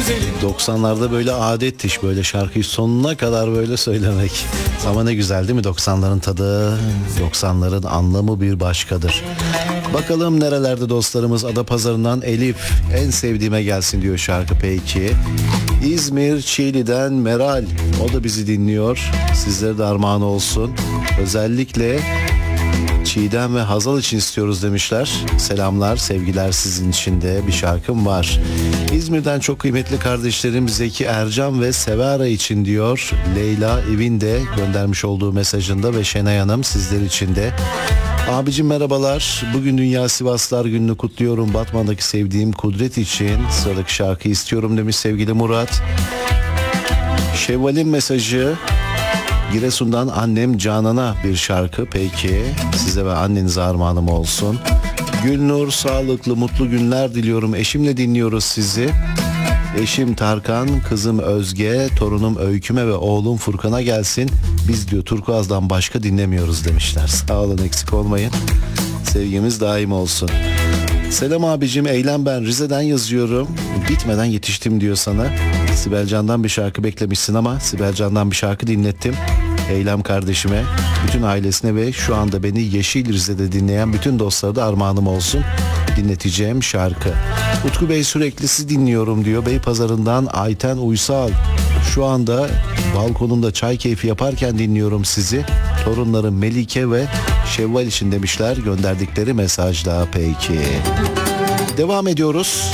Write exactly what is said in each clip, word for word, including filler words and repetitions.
doksanlarda böyle adetmiş böyle şarkıyı sonuna kadar böyle söylemek. Ama ne güzel değil mi doksanların tadı, doksanların anlamı bir başkadır. Bakalım nerelerde dostlarımız. Adapazarı'ndan Elif, en sevdiğime gelsin diyor şarkı peki. İzmir Çiğli'den Meral, o da bizi dinliyor. Sizlere de armağan olsun. Özellikle Çiğdem ve Hazal için istiyoruz demişler. Selamlar, sevgiler sizin için de bir şarkım var. İzmir'den çok kıymetli kardeşlerim Zeki Ercan ve Sevara için diyor. Leyla Evin de göndermiş olduğu mesajında ve Şenay Hanım sizler için de. Abicim merhabalar. Bugün Dünya Sivaslar Günü'nü kutluyorum. Batman'daki sevdiğim Kudret için sıradaki şarkıyı istiyorum demiş sevgili Murat. Şevval'in mesajı. Giresun'dan annem Canan'a bir şarkı peki. Size ve annenize armağanım olsun. Gülnur, sağlıklı mutlu günler diliyorum. Eşimle dinliyoruz sizi. Eşim Tarkan, kızım Özge, torunum Öyküme ve oğlum Furkan'a gelsin. Biz diyor Turkuaz'dan başka dinlemiyoruz demişler. Sağ olun, eksik olmayın. Sevgimiz daim olsun. Selam abicim, Eylem ben, Rize'den yazıyorum. Bitmeden yetiştim diyor sana. Sibel Can'dan bir şarkı beklemişsin ama Sibel Can'dan bir şarkı dinlettim. Eylem kardeşime, bütün ailesine ve şu anda beni Yeşil Rize'de dinleyen bütün dostlara da armağanım olsun. Dinleteceğim şarkı. Utku Bey sürekli sizi dinliyorum diyor. Beypazarı'ndan Ayten Uysal. Şu anda balkonumda çay keyfi yaparken dinliyorum sizi. Torunlarım Melike ve Şevval için demişler gönderdikleri mesajla peki. Devam ediyoruz.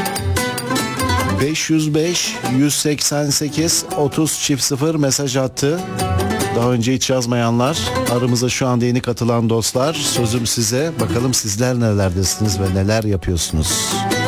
beş yüz beş yüz seksen sekiz otuz çift sıfır mesaj attı. Daha önce hiç yazmayanlar, aramıza şu anda yeni katılan dostlar, sözüm size. Bakalım sizler nelerdesiniz ve neler yapıyorsunuz?